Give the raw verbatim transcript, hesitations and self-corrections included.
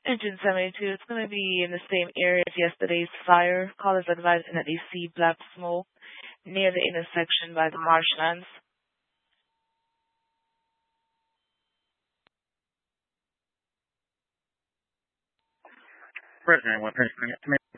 Engine seventy-two, it's going to be in the same area as yesterday's fire. Callers advising that they see black smoke near the intersection by the marshlands. President, what person?